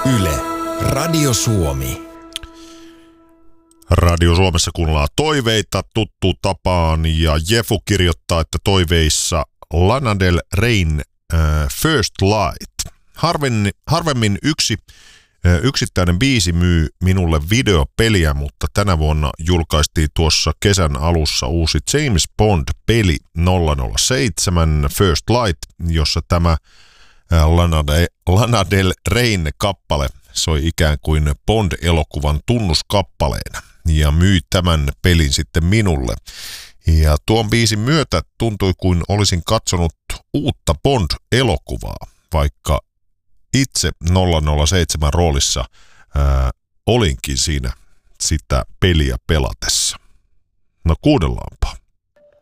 Yle, Radio Suomi. Radio Suomessa kuunnellaan toiveita tuttuun tapaan ja Jefu kirjoittaa, että toiveissa Lana Del Reyn First Light. Harvemmin yksittäinen biisi myy minulle videopeliä, mutta tänä vuonna julkaistiin tuossa kesän alussa uusi James Bond-peli 007 First Light, jossa tämä Lana Del Reyn kappale soi ikään kuin Bond-elokuvan tunnuskappaleena ja myi tämän pelin sitten minulle. Ja tuon biisin myötä tuntui kuin olisin katsonut uutta Bond-elokuvaa, vaikka itse 007 roolissa olinkin siinä sitä peliä pelatessa. No kuunnellaanpa.